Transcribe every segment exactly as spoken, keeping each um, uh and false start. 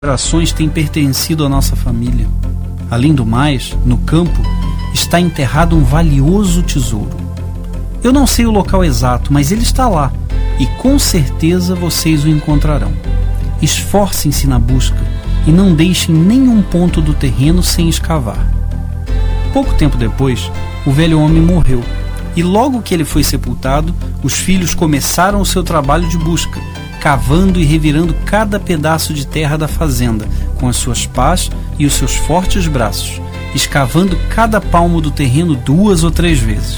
gerações têm pertencido à nossa família. Além do mais, no campo está enterrado um valioso tesouro. Eu não sei o local exato, mas ele está lá e com certeza vocês o encontrarão. Esforcem-se na busca e não deixem nenhum ponto do terreno sem escavar. Pouco tempo depois, o velho homem morreu e logo que ele foi sepultado, os filhos começaram o seu trabalho de busca, cavando e revirando cada pedaço de terra da fazenda com as suas pás e os seus fortes braços, escavando cada palmo do terreno duas ou três vezes.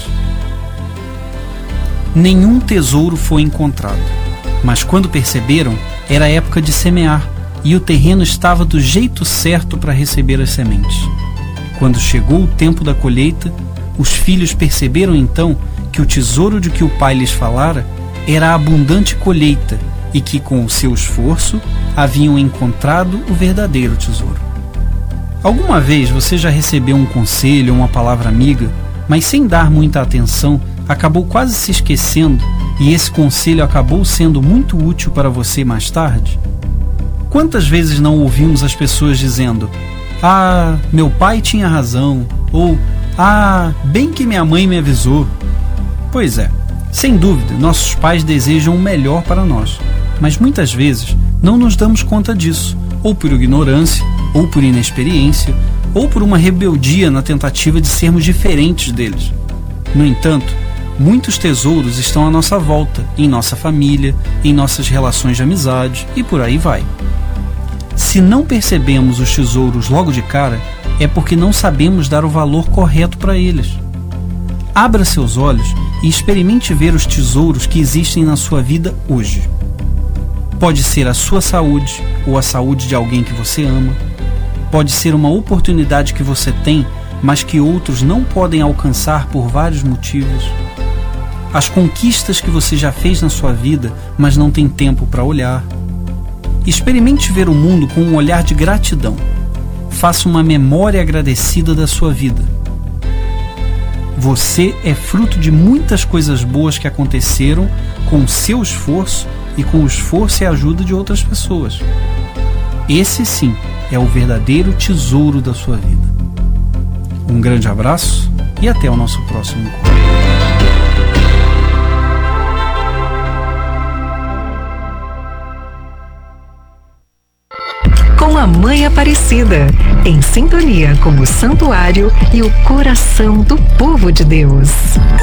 Nenhum tesouro foi encontrado, mas quando perceberam, era época de semear e o terreno estava do jeito certo para receber as sementes. Quando chegou o tempo da colheita, os filhos perceberam então que o tesouro de que o pai lhes falara era a abundante colheita e que com o seu esforço haviam encontrado o verdadeiro tesouro. Alguma vez você já recebeu um conselho ou uma palavra amiga, mas sem dar muita atenção, acabou quase se esquecendo e esse conselho acabou sendo muito útil para você mais tarde? Quantas vezes não ouvimos as pessoas dizendo: "Ah, meu pai tinha razão", ou "Ah, bem que minha mãe me avisou"? Pois é, sem dúvida, nossos pais desejam o melhor para nós, mas muitas vezes não nos damos conta disso, ou por ignorância, ou por inexperiência, ou por uma rebeldia na tentativa de sermos diferentes deles. No entanto, muitos tesouros estão à nossa volta, em nossa família, em nossas relações de amizade e por aí vai. Se não percebemos os tesouros logo de cara, é porque não sabemos dar o valor correto para eles. Abra seus olhos e experimente ver os tesouros que existem na sua vida hoje. Pode ser a sua saúde ou a saúde de alguém que você ama. Pode ser uma oportunidade que você tem, mas que outros não podem alcançar por vários motivos. As conquistas que você já fez na sua vida, mas não tem tempo para olhar. Experimente ver o mundo com um olhar de gratidão. Faça uma memória agradecida da sua vida. Você é fruto de muitas coisas boas que aconteceram com o seu esforço e com o esforço e a ajuda de outras pessoas. Esse sim é o verdadeiro tesouro da sua vida. Um grande abraço e até o nosso próximo encontro. Com a Mãe Aparecida, em sintonia com o santuário e o coração do povo de Deus.